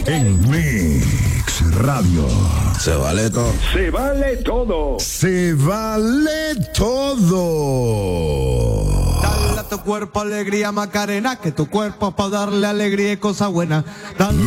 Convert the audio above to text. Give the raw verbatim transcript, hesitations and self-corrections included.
En Mix Radio. Se vale todo. Se vale todo. Se vale todo. Dale a tu cuerpo alegría, Macarena, que tu cuerpo es para darle alegría y cosa buena. Dale